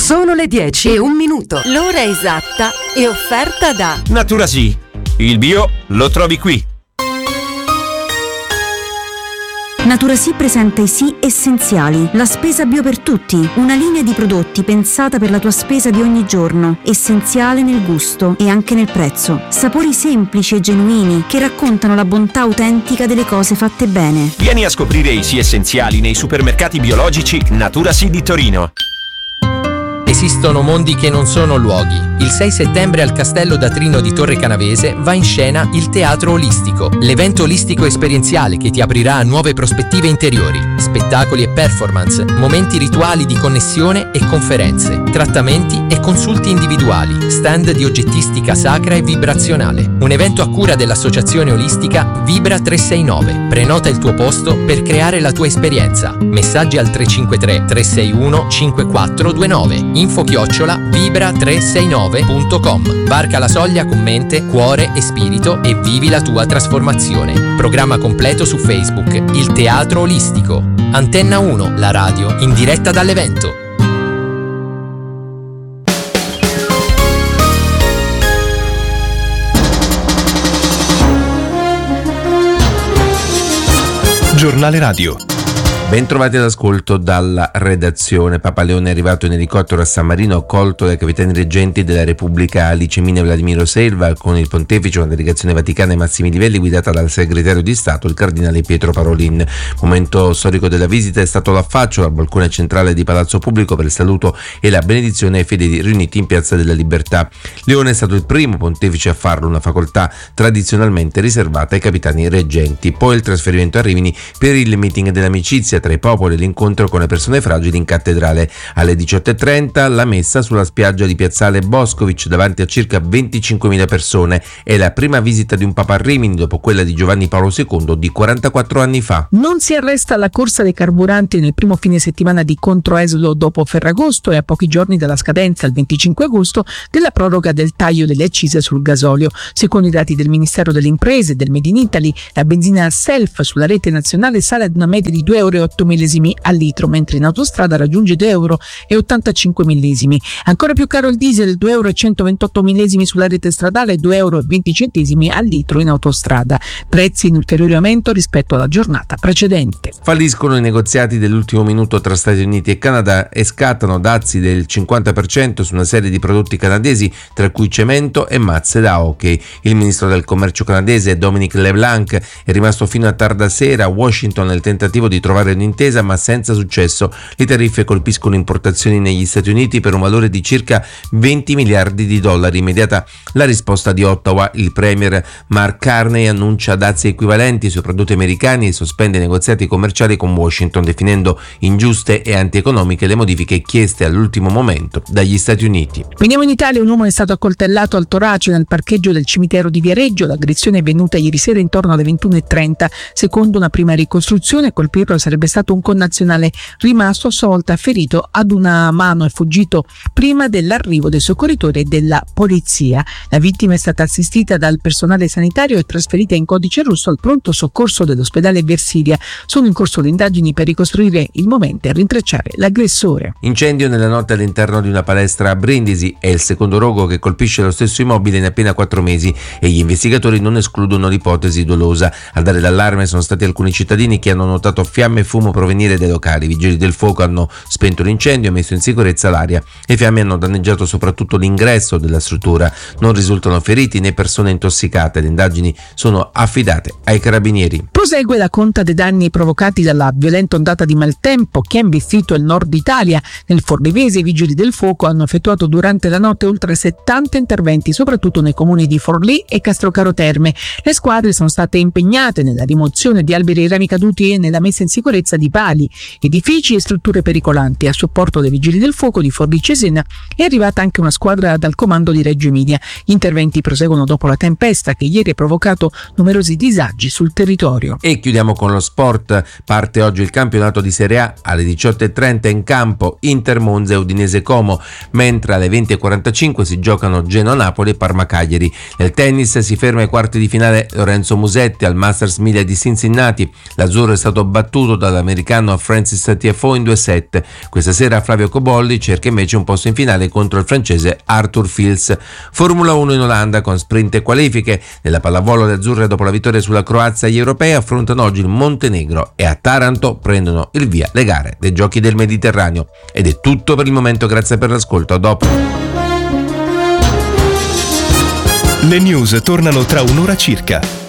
Sono le 10:01. L'ora esatta è offerta da Natura Sì. Il bio lo trovi qui. Natura Sì presenta i Sì Essenziali, la spesa bio per tutti, una linea di prodotti pensata per la tua spesa di ogni giorno, essenziale nel gusto e anche nel prezzo. Sapori semplici e genuini che raccontano la bontà autentica delle cose fatte bene. Vieni a scoprire i Sì Essenziali nei supermercati biologici Natura Sì di Torino. Esistono mondi che non sono luoghi. Il 6 settembre al Castello d'Atrino di Torre Canavese va in scena il Teatro Olistico, l'evento olistico esperienziale che ti aprirà a nuove prospettive interiori, spettacoli e performance, momenti rituali di connessione e conferenze, trattamenti e consulti individuali, stand di oggettistica sacra e vibrazionale. Un evento a cura dell'associazione olistica Vibra 369. Prenota il tuo posto per creare la tua esperienza. Messaggi al 353 361 5429. info@vibra369.com. Varca la soglia con mente, cuore e spirito e vivi la tua trasformazione. Programma completo su Facebook. Il Teatro Olistico. Antenna 1, la radio, in diretta dall'evento. Giornale Radio. Ben trovati all'ascolto dalla redazione. Papa Leone è arrivato in elicottero a San Marino, accolto dai capitani reggenti della Repubblica Alice Mini e Vladimiro Selva. Con il pontefice una delegazione vaticana ai massimi livelli guidata dal segretario di Stato, il cardinale Pietro Parolin. Momento storico della visita è stato l'affaccio al balcone centrale di Palazzo Pubblico per il saluto e la benedizione ai fedeli riuniti in Piazza della Libertà. Leone è stato il primo pontefice a farlo, una facoltà tradizionalmente riservata ai capitani reggenti. Poi il trasferimento a Rimini per il meeting dell'amicizia tra i popoli e l'incontro con le persone fragili in cattedrale. Alle 18:30 la messa sulla spiaggia di Piazzale Boscovic davanti a circa 25.000 persone. È la prima visita di un papa a Rimini dopo quella di Giovanni Paolo II di 44 anni fa. Non si arresta la corsa dei carburanti nel primo fine settimana di controesodo dopo Ferragosto e a pochi giorni dalla scadenza, il 25 agosto, della proroga del taglio delle accise sul gasolio. Secondo i dati del Ministero delle Imprese e del Made in Italy, la benzina self sulla rete nazionale sale ad una media di 2,08 millesimi al litro, mentre in autostrada raggiunge 2,85 millesimi. Ancora più caro il diesel, 2,128 millesimi sulla rete stradale e 2,20 € al litro in autostrada. Prezzi in ulteriore aumento rispetto alla giornata precedente. Falliscono i negoziati dell'ultimo minuto tra Stati Uniti e Canada e scattano dazi del 50% su una serie di prodotti canadesi, tra cui cemento e mazze da hockey. Il ministro del commercio canadese Dominic LeBlanc è rimasto fino a tarda sera a Washington nel tentativo di trovare un'intesa, ma senza successo. Le tariffe colpiscono importazioni negli Stati Uniti per un valore di circa 20 miliardi di dollari. Immediata la risposta di Ottawa. Il premier Mark Carney annuncia dazi equivalenti sui prodotti americani e sospende i negoziati commerciali con Washington, definendo ingiuste e antieconomiche le modifiche chieste all'ultimo momento dagli Stati Uniti. Veniamo in Italia. Un uomo è stato accoltellato al torace nel parcheggio del cimitero di Viareggio. L'aggressione è avvenuta ieri sera intorno alle 21:30. Secondo una prima ricostruzione, a colpirlo sarebbe stato un connazionale rimasto a sua volta ferito ad una mano e fuggito prima dell'arrivo dei soccorritori e della polizia. La vittima è stata assistita dal personale sanitario e trasferita in codice rosso al pronto soccorso dell'ospedale Versilia. Sono in corso le indagini per ricostruire il momento e rintracciare l'aggressore. Incendio nella notte all'interno di una palestra a Brindisi. È il secondo rogo che colpisce lo stesso immobile in appena 4 mesi e gli investigatori non escludono l'ipotesi dolosa. A dare l'allarme sono stati alcuni cittadini che hanno notato fiamme e fumo provenire dai locali. I vigili del fuoco hanno spento l'incendio e messo in sicurezza l'area. Le fiamme hanno danneggiato soprattutto l'ingresso della struttura. Non risultano feriti né persone intossicate. Le indagini sono affidate ai carabinieri. Prosegue la conta dei danni provocati dalla violenta ondata di maltempo che ha investito il nord Italia. Nel Forlivese i vigili del fuoco hanno effettuato durante la notte oltre 70 interventi, soprattutto nei comuni di Forlì e Castrocaro Terme. Le squadre sono state impegnate nella rimozione di alberi e rami caduti e nella messa in sicurezza di pali, edifici e strutture pericolanti. A supporto dei vigili del fuoco di Forlì Cesena è arrivata anche una squadra dal comando di Reggio Emilia. Gli interventi proseguono dopo la tempesta che ieri ha provocato numerosi disagi sul territorio. E chiudiamo con lo sport. Parte oggi il campionato di Serie A. Alle 18:30 in campo Inter Monza e Udinese Como, mentre alle 20:45 si giocano Genoa-Napoli e Parma-Cagliari. Nel tennis si ferma ai quarti di finale Lorenzo Musetti al Masters 1000 di Cincinnati. L'azzurro è stato battuto dal dall'americano Francis Tiafoe in 2-7. Questa sera Flavio Cobolli cerca invece un posto in finale contro il francese Arthur Fils. Formula 1 in Olanda con sprint e qualifiche. Nella pallavolo le azzurre, dopo la vittoria sulla Croazia agli europei, affrontano oggi il Montenegro e a Taranto prendono il via le gare dei Giochi del Mediterraneo. Ed è tutto per il momento, grazie per l'ascolto, a dopo. Le news tornano tra un'ora circa.